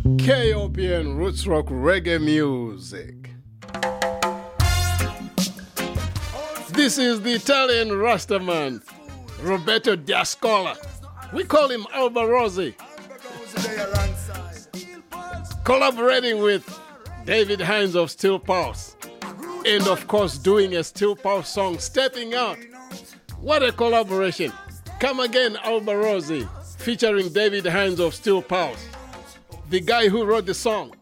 KOPN Roots Rock Reggae Music. This is the Italian Rastaman, Roberto D'Ascola. We call him Alba Rossi. Collaborating with David Hines of Steel Pulse. And of course doing a Steel Pulse song, Stepping Out. What a collaboration. Come Again, Alba Rossi, featuring David Hines of Steel Pulse. The guy who wrote the song